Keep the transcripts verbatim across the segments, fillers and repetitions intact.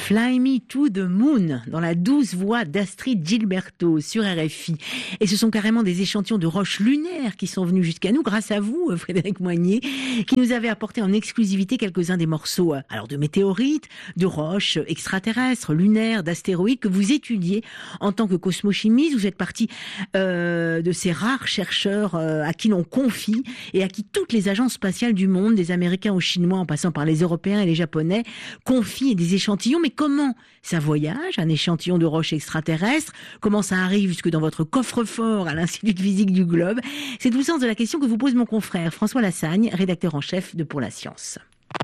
Fly Me to the Moon, dans la douce voix d'Astrid Gilberto sur R F I. Et ce sont carrément des échantillons de roches lunaires qui sont venus jusqu'à nous, grâce à vous, Frédéric Moignet, qui nous avez apporté en exclusivité quelques-uns des morceaux alors de météorites, de roches extraterrestres, lunaires, d'astéroïdes que vous étudiez en tant que cosmochimiste. Vous êtes partie euh, de ces rares chercheurs euh, à qui l'on confie et à qui toutes les agences spatiales du monde, des Américains aux Chinois en passant par les Européens et les Japonais, confient des échantillons. Mais comment ça voyage, un échantillon de roches extraterrestres? Comment ça arrive jusque dans votre coffre-fort à l'Institut de physique du Globe? C'est tout le sens de la question que vous pose mon confrère François Lassagne, rédacteur en chef de Pour la Science.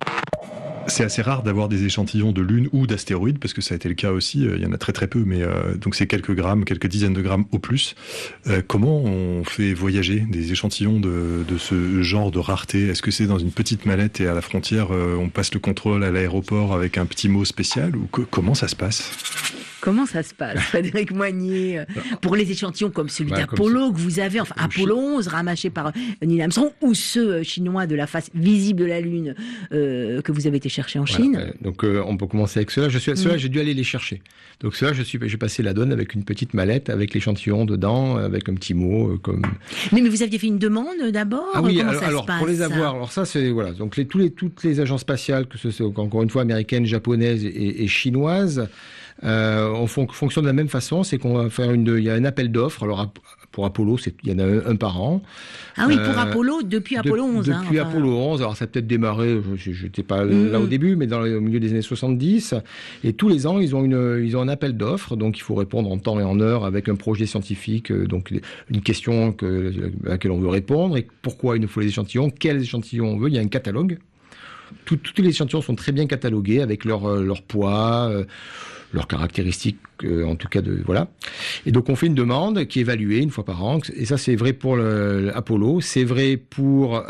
C'est assez rare d'avoir des échantillons de lune ou d'astéroïdes, parce que ça a été le cas aussi, il y en a très très peu, mais euh, donc c'est quelques grammes, quelques dizaines de grammes au plus. Euh, comment on fait voyager des échantillons de, de ce genre de rareté? Est-ce que c'est dans une petite mallette et à la frontière, euh, on passe le contrôle à l'aéroport avec un petit mot spécial, ou que, comment ça se passe? Comment ça se passe, Frédéric Moignet, pour les échantillons comme celui bah, d'Apollo comme que vous avez, enfin Apollo onze ramassé par Neil Armstrong, ou ceux chinois de la face visible de la Lune euh, que vous avez été chercher en Chine? Voilà, euh, donc euh, on peut commencer avec ceux-là. Je suis, ceux-là, mmh. j'ai dû aller les chercher. Donc ceux-là, je suis, j'ai passé la donne avec une petite mallette avec l'échantillon dedans, avec un petit mot euh, comme. Mais, mais vous aviez fait une demande d'abord? Ah oui, Comment alors, ça alors se passe, pour les avoir, alors ça c'est voilà, donc les, tous les, toutes les agences spatiales, que ce soit encore une fois américaines, japonaises et, et chinoises. Euh, on fon- fonctionne de la même façon, c'est qu'on va faire une, il y a un appel d'offres. Alors pour Apollo, c'est, il y en a un, un par an. Ah oui, pour euh, Apollo, depuis Apollo onze. De, hein, depuis enfin... Apollo onze, alors ça a peut-être démarré, je n'étais pas mmh. là au début, mais dans le, au milieu des années soixante-dix. Et tous les ans, ils ont une, ils ont un appel d'offres, donc il faut répondre en temps et en heure avec un projet scientifique, donc une question que, à laquelle on veut répondre et pourquoi il nous faut les échantillons, quels échantillons on veut. Il y a un catalogue. Tout, tous les échantillons sont très bien catalogués avec leur, leur poids. Euh, leurs caractéristiques, euh, en tout cas de voilà. Et donc on fait une demande qui est évaluée une fois par an. Et ça c'est vrai pour le, l'Apollo, c'est vrai pour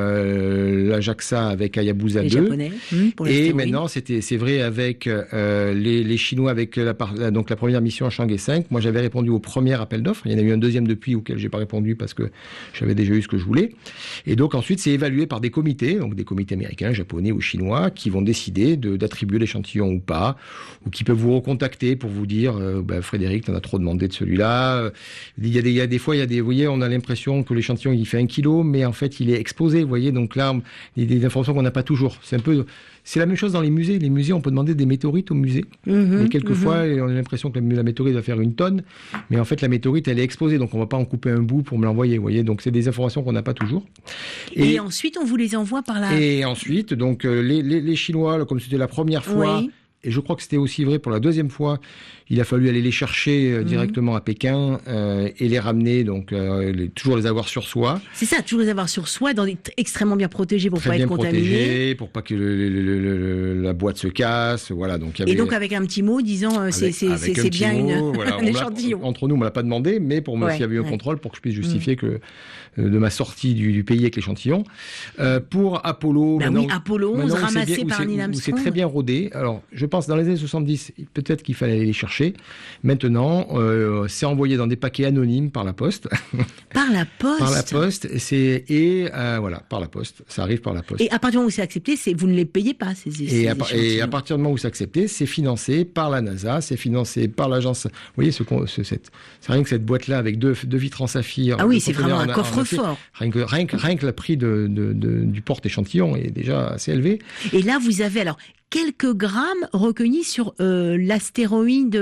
euh, la JAXA avec Hayabusa les deux. Japonais, mmh, pour et maintenant c'était c'est vrai avec euh, les, les Chinois avec la, la donc la première mission Chang'e cinq. Moi j'avais répondu au premier appel d'offres. Il y en a eu un deuxième depuis auquel j'ai pas répondu parce que j'avais déjà eu ce que je voulais. Et donc ensuite c'est évalué par des comités, donc des comités américains, japonais ou chinois, qui vont décider de, d'attribuer l'échantillon ou pas, ou qui peuvent vous recontacter pour vous dire euh, bah, Frédéric, t'en as trop demandé de celui-là. Il y a des, il y a des fois, il y a des, vous voyez, on a l'impression que l'échantillon il fait un kilo, mais en fait il est exposé, vous voyez. Donc là, il y a des informations qu'on n'a pas toujours. C'est un peu, c'est la même chose dans les musées. Les musées, on peut demander des météorites au musée. Mmh, et quelquefois, mmh. on a l'impression que la météorite va faire une tonne, mais en fait la météorite elle est exposée, donc on va pas en couper un bout pour me l'envoyer, vous voyez. Donc c'est des informations qu'on n'a pas toujours. Et, et ensuite, on vous les envoie par là. Et ensuite, donc les, les, les Chinois, là, comme c'était la première fois. Oui. Et je crois que c'était aussi vrai pour la deuxième fois. Il a fallu aller les chercher euh, mmh. directement à Pékin euh, et les ramener, donc euh, les, toujours les avoir sur soi. C'est ça, toujours les avoir sur soi, dans des, extrêmement bien protégés pour Très pas bien être contaminé. Protégés, pour pas que le, le, le, le, la boîte se casse, voilà. Donc il y avait... Et donc avec un petit mot disant euh, c'est, c'est, c'est, c'est bien mot, une, voilà, un échantillon. Entre nous, on me l'a pas demandé, mais pour moi, ouais, s'il y avait eu ouais. un contrôle, pour que je puisse justifier mmh. que euh, de ma sortie du, du pays avec l'échantillon. Euh, pour Apollo, bah oui, Apollo onze, ramassé bien, par Neil Armstrong. C'est très bien rodé. Alors, je pense dans les années soixante-dix, peut-être qu'il fallait aller les chercher. Maintenant, euh, c'est envoyé dans des paquets anonymes par la poste. Par la poste. Par la poste. C'est et euh, voilà, par la poste. Ça arrive par la poste. Et à partir du moment où c'est accepté, c'est vous ne les payez pas ces, ces et, à, et à partir du moment où c'est accepté, c'est financé par la NASA, c'est financé par l'agence. Vous voyez, ce, ce, cette, c'est rien que cette boîte-là avec deux, deux vitres en saphir. Ah oui, c'est vraiment un coffre-fort. Rien que, rien que, rien que le prix de, de, de, du porte-échantillon est déjà assez élevé. Et là, vous avez alors quelques grammes recueillis sur euh, l'astéroïde,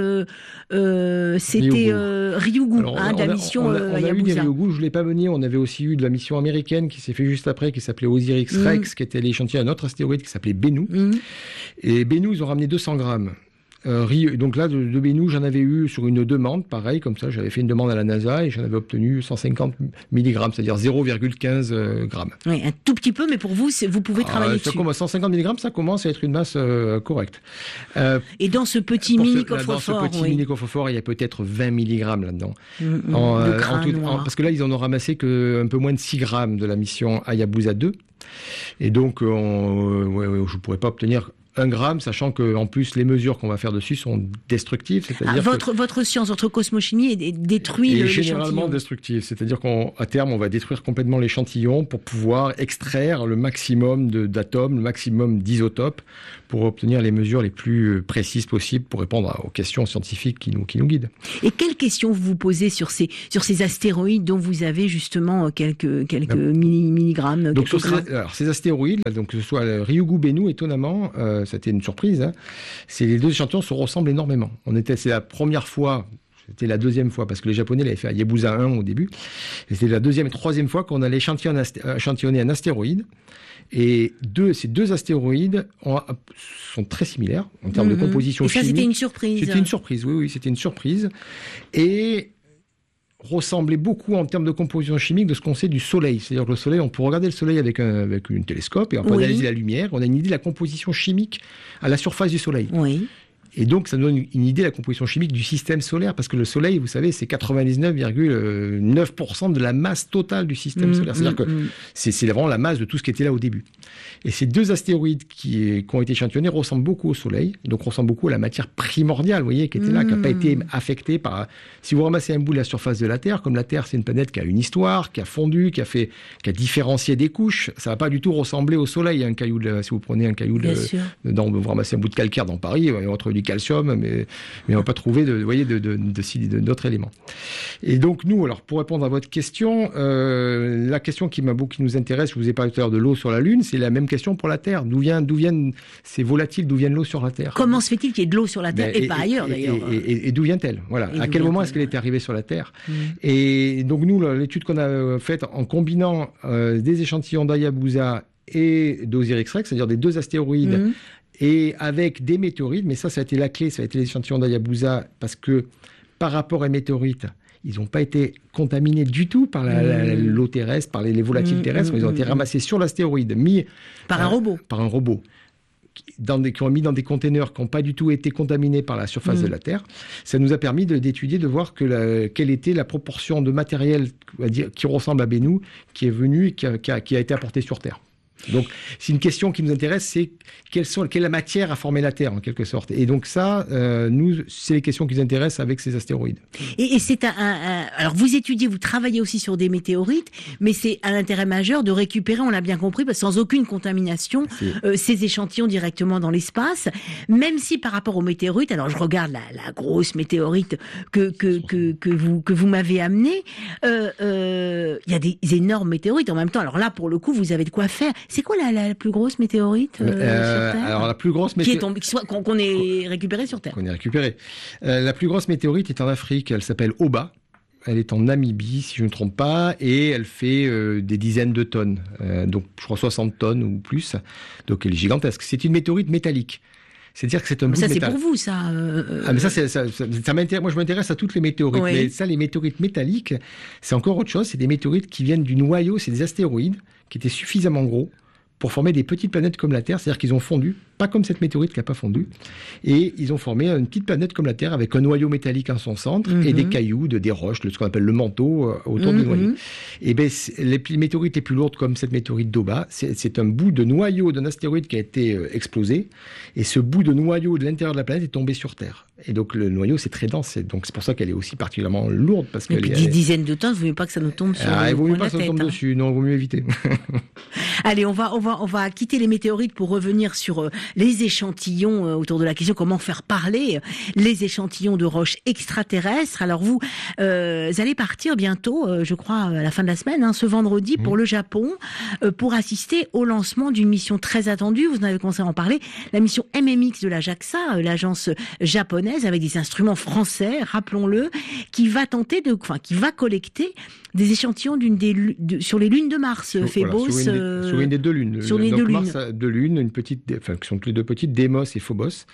euh, c'était euh, Ryugu, Alors, hein, de la a, mission on a, euh, on a Hayabusa. eu des Ryugu, je voulais pas venir. On avait aussi eu de la mission américaine qui s'est fait juste après, qui s'appelait Osiris mmh. Rex, qui était l'échantillon d'un autre astéroïde qui s'appelait Bennu. Mmh. Et Bennu, ils ont ramené deux cents grammes. Euh, donc là, de, de Bennu, j'en avais eu sur une demande, pareil, comme ça, j'avais fait une demande à la NASA et j'en avais obtenu cent cinquante milligrammes, c'est-à-dire zéro virgule quinze grammes. Oui, un tout petit peu, mais pour vous, c'est, vous pouvez travailler ah, dessus. Commence, cent cinquante milligrammes, ça commence à être une masse euh, correcte. Euh, et dans ce petit mini coffre-fort, Dans ce petit oui. mini coffre-fort, il y a peut-être vingt milligrammes là-dedans. Mmh, en, euh, en tout, en, parce que là, ils en ont ramassé que un peu moins de six grammes de la mission Hayabusa deux. Et donc, on, ouais, ouais, je ne pourrais pas obtenir un gramme, sachant que en plus les mesures qu'on va faire dessus sont destructives, c'est-à-dire ah, votre que, votre science, votre cosmochimie est détruit est le, généralement destructive, c'est-à-dire qu'à terme on va détruire complètement l'échantillon pour pouvoir extraire le maximum de, d'atomes, le maximum d'isotopes pour obtenir les mesures les plus précises possibles pour répondre aux questions scientifiques qui nous qui nous guident. Et quelles questions vous vous posez sur ces sur ces astéroïdes dont vous avez justement quelques quelques ben, milli, milligrammes donc sur ces, alors ces astéroïdes, donc que ce soit le Ryugu Bennu, étonnamment. Euh, C'était une surprise. Hein. C'est, les deux échantillons se ressemblent énormément. On était, c'est la première fois, c'était la deuxième fois, parce que les Japonais l'avaient fait à Yabusa un au début. Et c'était la deuxième et troisième fois qu'on allait échantillonner, échantillonner un astéroïde. Et deux, ces deux astéroïdes ont, sont très similaires en termes mmh. de composition et ça, chimique. C'était une surprise. C'était une surprise, oui, oui, c'était une surprise. Et ressemblait beaucoup en termes de composition chimique de ce qu'on sait du Soleil. C'est-à-dire que le Soleil, on peut regarder le Soleil avec un avec une télescope et on peut oui. analyser la lumière. On a une idée de la composition chimique à la surface du Soleil. Oui. Et donc, ça nous donne une idée de la composition chimique du système solaire, parce que le Soleil, vous savez, c'est quatre-vingt-dix-neuf virgule neuf pour cent de la masse totale du système mmh, solaire. C'est-à-dire mmh, que mmh. c'est, c'est vraiment la masse de tout ce qui était là au début. Et ces deux astéroïdes qui, qui ont été échantillonnés ressemblent beaucoup au Soleil, donc ressemblent beaucoup à la matière primordiale, vous voyez, qui était là, mmh. qui n'a pas été affectée par... Si vous ramassez un bout de la surface de la Terre, comme la Terre, c'est une planète qui a une histoire, qui a fondu, qui a fait, qui a différencié des couches, ça va pas du tout ressembler au Soleil. Un caillou de, si vous prenez un caillou de, dans, vous ramassez un bout de calcaire dans Paris, on va trouver du calcium, mais, mais on va pas trouver de, vous voyez, de, de, de, de, d'autres éléments. Et donc nous, alors pour répondre à votre question, euh, la question qui m'a beaucoup, qui nous intéresse, je vous ai parlé tout à l'heure de l'eau sur la Lune, c'est la même question pour la Terre. D'où vient, d'où viennent ces volatiles, d'où vient l'eau sur la Terre? Comment se fait-il qu'il y ait de l'eau sur la Terre, ben, et, et pas ailleurs d'ailleurs? Et, et, et, et d'où vient-elle? Voilà. À quel moment est-ce qu'elle est arrivée sur la Terre? Mmh. Et donc nous, l'étude qu'on a faite en combinant euh, des échantillons d'Hayabusa et d'Osiris-Rex, c'est-à-dire des deux astéroïdes, mmh. et avec des météorites, mais ça, ça a été la clé, ça a été les échantillons d'Hayabusa, parce que par rapport aux météorites, ils n'ont pas été contaminés du tout par la, mmh. la, l'eau terrestre, par les, les volatiles mmh. terrestres, mmh. ils ont été ramassés sur l'astéroïde, mis par un euh, robot. Par un robot. Dans des, qui ont mis dans des containers qui n'ont pas du tout été contaminés par la surface mmh. de la Terre. Ça nous a permis de, d'étudier, de voir que la, quelle était la proportion de matériel on va dire, qui ressemble à Bennu, qui est venu et qui a, qui a, qui a été apporté sur Terre. Donc, c'est une question qui nous intéresse, c'est quelle, sont, quelle est la matière à former la Terre, en quelque sorte. Et donc ça, euh, nous, c'est les questions qui nous intéressent avec ces astéroïdes. Et, et c'est un, un... Alors, vous étudiez, vous travaillez aussi sur des météorites, mais c'est un intérêt majeur de récupérer, on l'a bien compris, parce que sans aucune contamination, euh, ces échantillons directement dans l'espace, même si par rapport aux météorites, alors je regarde la, la grosse météorite que, que, que, que, vous, que vous m'avez amenée, euh, euh, il y a des énormes météorites en même temps. Alors là, pour le coup, vous avez de quoi faire. C'est quoi la, la plus grosse météorite euh, euh, sur Terre? Alors la plus grosse météorite qui est tombée, qui soit, qu'on, qu'on ait récupérée sur Terre. Qu'on ait récupérée. Euh, la plus grosse météorite est en Afrique. Elle s'appelle Oba. Elle est en Namibie, si je ne me trompe pas, et elle fait euh, des dizaines de tonnes. Euh, donc je crois soixante tonnes ou plus. Donc elle est gigantesque. C'est une météorite métallique. C'est-à-dire que c'est un bout ça, de métal. Ça, c'est pour vous, ça. Euh... Ah, mais ça, c'est, ça, ça, ça m'intéresse. Moi, je m'intéresse à toutes les météorites. Oui. Mais ça, les météorites métalliques, c'est encore autre chose. C'est des météorites qui viennent du noyau. C'est des astéroïdes qui étaient suffisamment gros pour former des petites planètes comme la Terre. C'est-à-dire qu'ils ont fondu, pas comme cette météorite qui n'a pas fondu. Et ils ont formé une petite planète comme la Terre avec un noyau métallique en son centre mm-hmm. et des cailloux, de, des roches, ce qu'on appelle le manteau euh, autour mm-hmm. du noyau. Et ben, les, les météorites les plus lourdes comme cette météorite d'Oba, c'est, c'est un bout de noyau d'un astéroïde qui a été euh, explosé. Et ce bout de noyau de l'intérieur de la planète est tombé sur Terre. Et donc le noyau, c'est très dense. Et donc c'est pour ça qu'elle est aussi particulièrement lourde. Parce et qu'elle puis est, dix elle... dizaines de tonnes, il ne vaut mieux pas que ça nous tombe sur ah, le Il vaut mieux pas que que ça nous tombe hein. dessus. Non, il vaut mieux éviter. Allez, on va, on, va, on va quitter les météorites pour revenir sur euh, les échantillons euh, autour de la question comment faire parler les échantillons de roches extraterrestres. Alors vous, euh, vous allez partir bientôt, euh, je crois, à la fin de la semaine, hein, ce vendredi, mmh. pour le Japon, euh, pour assister au lancement d'une mission très attendue. Vous en avez commencé à en parler, la mission M M X de la JAXA, euh, l'agence japonaise, avec des instruments français, rappelons-le, qui va tenter de, enfin, qui va collecter des échantillons d'une des, de, sur les lunes de Mars, sur, Phébos. Voilà, sur, une des, sur une des deux lunes. Sur les Donc deux Mars lunes. a deux lunes, une petite, enfin, qui sont toutes les deux petites, Deimos et Phobos.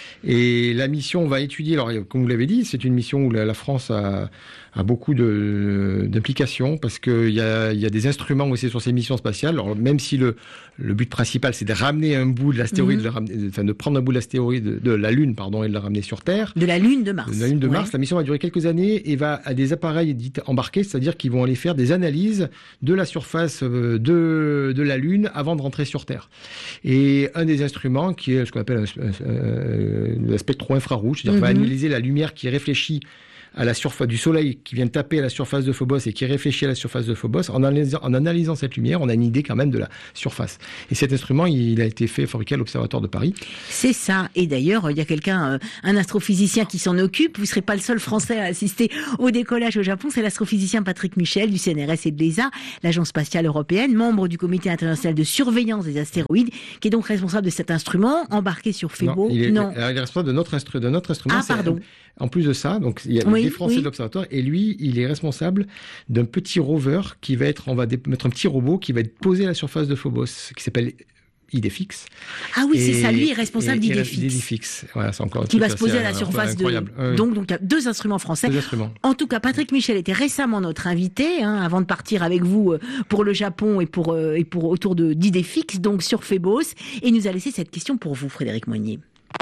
Et la mission va étudier, alors comme vous l'avez dit, c'est une mission où la, la France a, a beaucoup de, d'implications parce qu'il y a, y a des instruments aussi sur ces missions spatiales. Alors même si le, le but principal c'est de ramener un bout de l'astéroïde, mmh. de, ramener, enfin, de prendre un bout de l'astéroïde, de la Lune, pardon, et de le ramener sur Terre. De la Lune de Mars. De la Lune de ouais. Mars. La mission va durer quelques années et va à des appareils dits embarqués, c'est-à-dire qu'ils vont aller faire des analyses de la surface de, de la Lune avant de rentrer sur Terre. Et un des instruments instrument qui est ce qu'on appelle un, un, un, un spectro-infrarouge, c'est-à-dire mm-hmm. qu'on va analyser la lumière qui réfléchit à la surface du soleil, qui vient taper à la surface de Phobos et qui réfléchit à la surface de Phobos. En analysant, en analysant cette lumière, on a une idée quand même de la surface. Et cet instrument, il a été fait, fabriqué à l'Observatoire de Paris. C'est ça. Et d'ailleurs, il y a quelqu'un, euh, un astrophysicien qui s'en occupe. Vous ne serez pas le seul Français à assister au décollage au Japon. C'est l'astrophysicien Patrick Michel du C N R S et de l'E S A, l'Agence spatiale européenne, membre du Comité international de surveillance des astéroïdes, qui est donc responsable de cet instrument embarqué sur Phobos. Non, il est, non. il est responsable de notre, instru- de notre instrument. Ah, pardon. En plus de ça, donc il y a oui, des Français oui. de l'Observatoire et lui, il est responsable d'un petit rover qui va être, on va mettre un petit robot qui va être posé à la surface de Phobos, qui s'appelle Idefix. Ah oui, et, c'est ça, lui est responsable d'Idefix. D'Idefix, voilà, c'est encore un qui truc va se poser à la surface de. Euh, donc, donc, il y a deux instruments français. Deux instruments. En tout cas, Patrick Michel était récemment notre invité, hein, avant de partir avec vous pour le Japon et pour euh, et pour autour de d'Idefix, donc sur Phobos, et il nous a laissé cette question pour vous, Frédéric Moignier.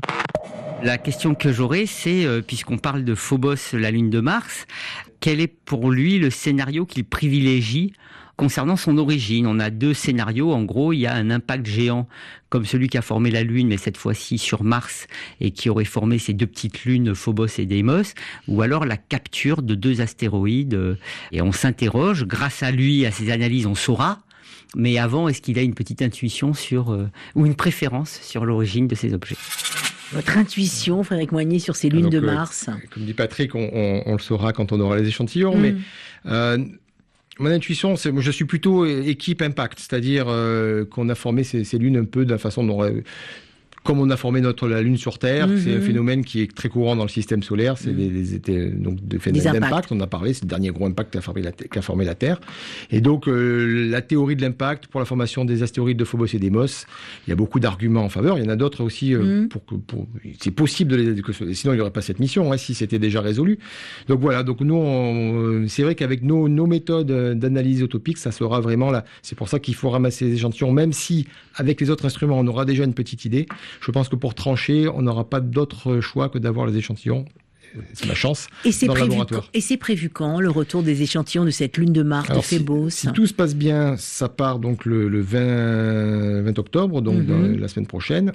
La question que j'aurais, c'est, euh, puisqu'on parle de Phobos, la lune de Mars, quel est pour lui le scénario qu'il privilégie concernant son origine? On a deux scénarios. En gros, il y a un impact géant comme celui qui a formé la Lune, mais cette fois-ci sur Mars, et qui aurait formé ces deux petites lunes, Phobos et Deimos, ou alors la capture de deux astéroïdes. Et on s'interroge, grâce à lui, à ses analyses, on saura. Mais avant, est-ce qu'il a une petite intuition sur, euh, ou une préférence sur l'origine de ces objets? Votre intuition, Frédéric Moignier, sur ces lunes donc, de euh, Mars. Comme dit Patrick, on, on, on le saura quand on aura les échantillons, mmh. mais euh, mon intuition, c'est, moi, je suis plutôt équipe impact, c'est-à-dire euh, qu'on a formé ces, ces lunes un peu de la façon dont... Euh, comme on a formé notre la Lune sur Terre, mmh. c'est un phénomène qui est très courant dans le système solaire. C'est mmh. les, les, les, donc des phénomènes d'impact. On en a parlé, c'est le dernier gros impact qui a formé la, qui a formé la Terre. Et donc euh, la théorie de l'impact pour la formation des astéroïdes de Phobos et Deimos, il y a beaucoup d'arguments en faveur. Il y en a d'autres aussi. Euh, mmh. pour, pour, c'est possible de les, que, sinon il n'y aurait pas cette mission hein, si c'était déjà résolu. Donc voilà. Donc nous, on, c'est vrai qu'avec nos, nos méthodes d'analyse utopique, ça sera vraiment là. C'est pour ça qu'il faut ramasser les échantillons, même si avec les autres instruments, on aura déjà une petite idée. Je pense que pour trancher, on n'aura pas d'autre choix que d'avoir les échantillons. C'est ma chance. Et c'est, dans prévu, le laboratoire. Et c'est prévu quand, le retour des échantillons de cette lune de Mars, Alors, de Phobos? Si, si tout se passe bien, ça part donc le, le vingt octobre, donc mm-hmm. dans la semaine prochaine,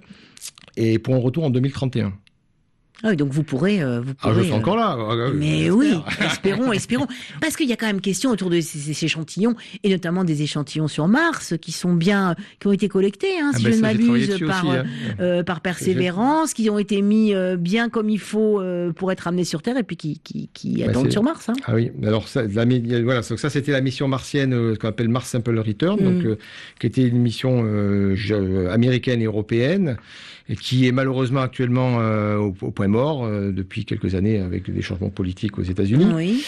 et pour un retour en deux mille trente et un. Ah oui, donc vous pourrez... Euh, vous pourrez ah, je suis euh... encore là. Mais j'espère. Oui, espérons, espérons. Parce qu'il y a quand même question autour de ces, ces échantillons, et notamment des échantillons sur Mars, qui sont bien, qui ont été collectés, hein, si ah ben je ne m'abuse, par, aussi, hein. euh, par Persévérance, qui ont été mis euh, bien comme il faut euh, pour être amenés sur Terre, et puis qui, qui, qui ben attendent sur Mars. Hein. Ah oui, alors ça, la, voilà, ça c'était la mission martienne, euh, qu'on appelle Mars Sample Return, mm. donc, euh, qui était une mission euh, américaine et européenne, et qui est malheureusement actuellement euh, au, au point mort euh, depuis quelques années avec des changements politiques aux États-Unis. Oui.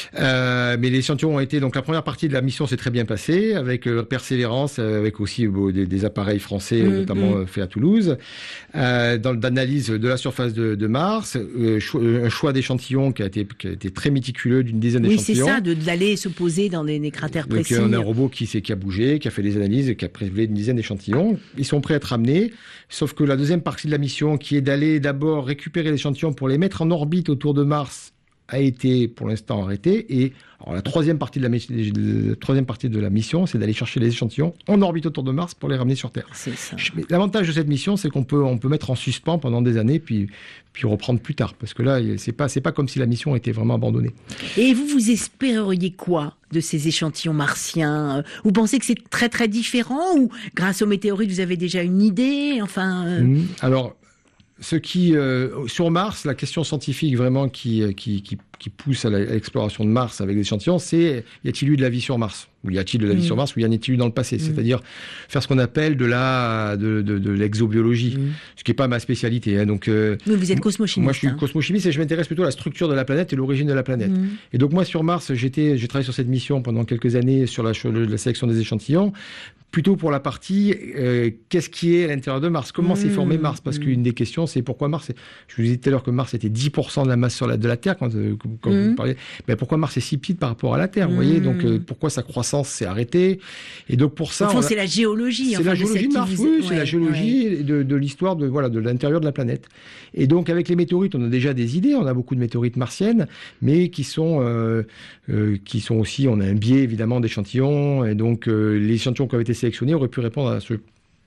Euh, mais les échantillons ont été donc la première partie de la mission s'est très bien passée avec euh, Persévérance, euh, avec aussi euh, des, des appareils français mmh, notamment mmh. faits à Toulouse, euh, dans l'analyse de la surface de, de Mars, euh, cho- un choix d'échantillons qui a été qui a été très méticuleux d'une dizaine oui, d'échantillons. Oui, c'est ça, de, d'aller se poser dans des, des cratères donc, précis. Donc on a un robot qui s'est qui a bougé, qui a fait des analyses, qui a prélevé une dizaine d'échantillons. Ils sont prêts à être amenés, sauf que la deuxième partie de la mission, qui est d'aller d'abord récupérer les échantillons pour les mettre en orbite autour de Mars, a été pour l'instant arrêtée. Et alors, la troisième partie de la, la troisième partie de la mission, c'est d'aller chercher les échantillons en orbite autour de Mars pour les ramener sur Terre. C'est ça. Mais l'avantage de cette mission, c'est qu'on peut on peut mettre en suspens pendant des années, puis puis reprendre plus tard, parce que là, c'est pas c'est pas comme si la mission était vraiment abandonnée. Et vous vous espéreriez quoi de ces échantillons martiens? Vous pensez que c'est très très différent, ou grâce aux météorites vous avez déjà une idée? Enfin. Euh... Mmh. Alors. Ce qui, euh, sur Mars, la question scientifique vraiment qui, qui, qui, qui pousse à, la, à l'exploration de Mars avec des échantillons, c'est y a-t-il eu de la vie sur Mars? Ou y a-t-il de la vie mmh. sur Mars? Ou y en a-t-il eu dans le passé? mmh. C'est-à-dire faire ce qu'on appelle de la de, de, de l'exobiologie, mmh. ce qui n'est pas ma spécialité. Hein. Donc, euh, Mais vous êtes cosmochimiste. Moi, je suis hein. cosmochimiste et je m'intéresse plutôt à la structure de la planète et l'origine de la planète. Mmh. Et donc moi, sur Mars, j'étais, j'ai travaillé sur cette mission pendant quelques années sur la, la sélection des échantillons. Plutôt pour la partie, euh, qu'est-ce qui est à l'intérieur de Mars? Comment mmh, s'est formé Mars? Parce mmh. qu'une des questions, c'est pourquoi Mars... Est... Je vous disais tout à l'heure que Mars était dix pour cent de la masse sur la, de la Terre, quand, euh, quand mmh. vous parliez. Mais pourquoi Mars est si petit par rapport à la Terre? Mmh. Vous voyez, donc euh, pourquoi sa croissance s'est arrêtée? Et donc pour ça... Au fond, a... c'est la géologie. C'est enfin, la géologie de Mars, oui, ouais, c'est la géologie ouais. de, de l'histoire de, voilà, de l'intérieur de la planète. Et donc avec les météorites, on a déjà des idées, on a beaucoup de météorites martiennes, mais qui sont, euh, euh, qui sont aussi... On a un biais, évidemment, d'échantillons, et donc euh, les échantillons qui avaient été sélectionnés auraient pu répondre à ce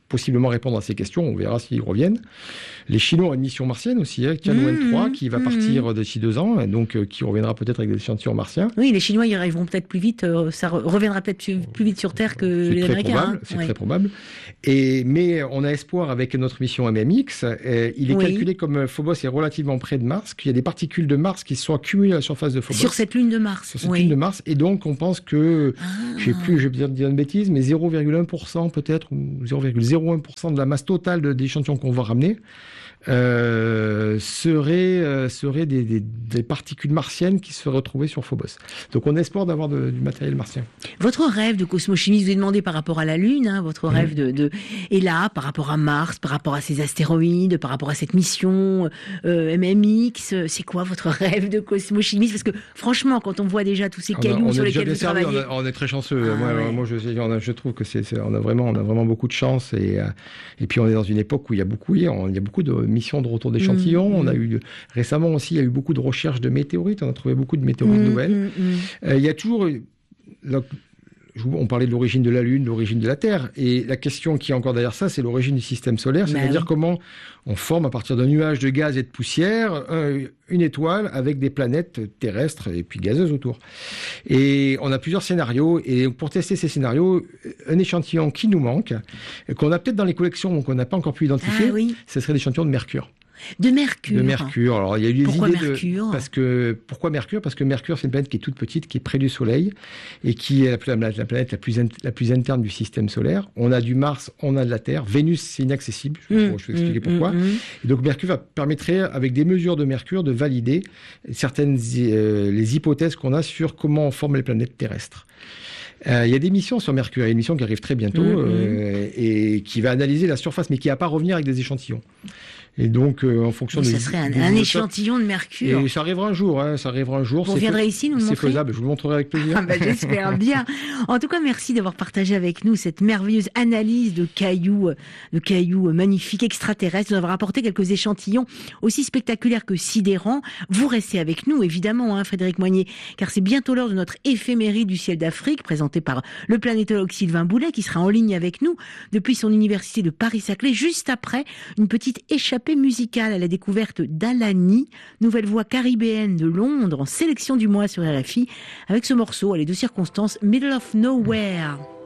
possiblement répondre à ces questions. On verra s'ils reviennent. Les Chinois ont une mission martienne aussi, hein, Tianwen trois, qui va partir d'ici deux ans, et donc euh, qui reviendra peut-être avec des échantillons martiens. Oui, les Chinois, ils arriveront peut-être plus vite, euh, ça re- reviendra peut-être plus, plus vite sur Terre que les Américains. Probable, hein. C'est ouais. très probable. Et, mais on a espoir avec notre mission M M X. Euh, il est Oui. calculé comme Phobos est relativement près de Mars, qu'il y a des particules de Mars qui se sont accumulées à la surface de Phobos. Sur cette lune de Mars. Sur cette oui. lune de Mars. Et donc, on pense que, Ah. je sais plus, je vais dire, dire une bêtise, mais zéro virgule un pour cent peut-être, ou zéro virgule zéro un pour cent de la masse totale de, des échantillons qu'on va ramener, Euh, seraient, euh, seraient des, des, des particules martiennes qui se retrouvaient sur Phobos. Donc on a espoir d'avoir de, du matériel martien. Votre rêve de cosmochimiste, vous avez demandé par rapport à la Lune, hein, votre rêve de, de... Et là, par rapport à Mars, par rapport à ces astéroïdes, par rapport à cette mission euh, M M X, c'est quoi votre rêve de cosmochimiste? Parce que franchement, quand on voit déjà tous ces On a- cailloux on sur est déjà lesquels bien vous servi, travaillez... on, a- on est très chanceux. Ah, moi, ouais. moi, je, on a- je trouve que c'est, c'est- on a vraiment, on a vraiment beaucoup de chance. Et, euh, et puis on est dans une époque où il y a beaucoup, il y a, il y a beaucoup de missions de retour d'échantillons. Mmh. On a eu récemment aussi, il y a eu beaucoup de recherches de météorites. On a trouvé beaucoup de météorites mmh, nouvelles. mmh, mmh. Euh, il y a toujours, là, on parlait de l'origine de la Lune, de l'origine de la Terre, et la question qui est encore derrière ça, c'est l'origine du système solaire, Bah c'est-à-dire oui. comment on forme à partir d'un nuage de gaz et de poussière un, une étoile avec des planètes terrestres et puis gazeuses autour. Et on a plusieurs scénarios, et pour tester ces scénarios, un échantillon qui nous manque, qu'on a peut-être dans les collections, mais qu'on n'a pas encore pu identifier, Ah, oui. ce serait l'échantillon de Mercure. De Mercure. De Mercure. Alors, il y a eu des Pourquoi idées Mercure de... Parce que, pourquoi Mercure? Parce que Mercure, c'est une planète qui est toute petite, qui est près du Soleil, et qui est la, la, la planète la plus, in, la plus interne du système solaire. On a du Mars, on a de la Terre. Vénus, c'est inaccessible. Je, mmh, je vais expliquer mmh, pourquoi. Mmh. Et donc, Mercure va permettrait, avec des mesures de Mercure, de valider certaines euh, les hypothèses qu'on a sur comment on forme les planètes terrestres. Euh, il y a des missions sur Mercure, il y a une mission qui arrive très bientôt mmh, euh, et qui va analyser la surface, mais qui va pas revenir avec des échantillons. Et donc, euh, en fonction Mais de... ça serait un, un échantillon de Mercure. Et ça arrivera un jour, hein, ça arrivera un jour. Vous viendrez fait... ici nous le C'est montrer? faisable, je vous le montrerai avec plaisir. Ah bah, j'espère bien. En tout cas, merci d'avoir partagé avec nous cette merveilleuse analyse de cailloux, de cailloux magnifiques, extraterrestres, d'avoir apporté quelques échantillons aussi spectaculaires que sidérants. Vous restez avec nous, évidemment, hein, Frédéric Moignet, car c'est bientôt l'heure de notre éphéméride du ciel d'Afrique, présenté par le planétologue Sylvain Boulet, qui sera en ligne avec nous depuis son université de Paris-Saclay, juste après une petite échappée musicale à la découverte d'Alani, nouvelle voix caribéenne de Londres, en sélection du mois sur R F I, avec ce morceau, allez, de circonstance, Middle of Nowhere.